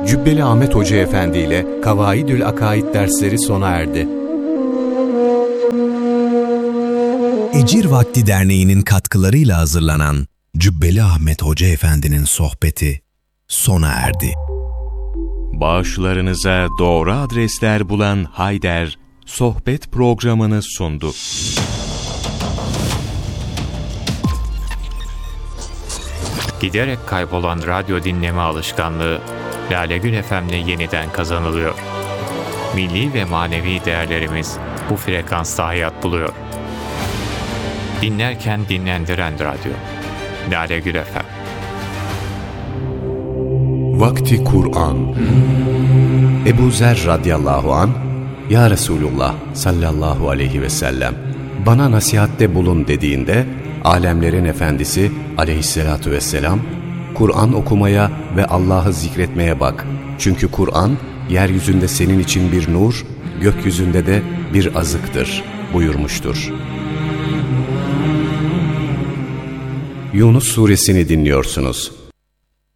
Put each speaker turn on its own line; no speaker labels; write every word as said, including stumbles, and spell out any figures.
Cübbeli Ahmet Hoca Efendi ile Kavaidül Akaid dersleri sona erdi.
Ecir Vakti Derneği'nin katkılarıyla hazırlanan Cübbeli Ahmet Hoca Efendi'nin sohbeti sona erdi.
Bağışlarınıza doğru adresler bulan Hayder, sohbet programını sundu.
Giderek kaybolan radyo dinleme alışkanlığı, Lalegül F M'le yeniden kazanılıyor. Milli ve manevi değerlerimiz bu frekansta hayat buluyor. Dinlerken dinlendiren radyo, Lalegül F M.
Vakti Kur'an. Ebu Zer radıyallahu an, Ya Resulullah sallallahu aleyhi ve sellem, bana nasihatte bulun dediğinde, alemlerin efendisi aleyhissalatu vesselam, Kur'an okumaya ve Allah'ı zikretmeye bak. Çünkü Kur'an, yeryüzünde senin için bir nur, gökyüzünde de bir azıktır buyurmuştur. Yunus suresini dinliyorsunuz.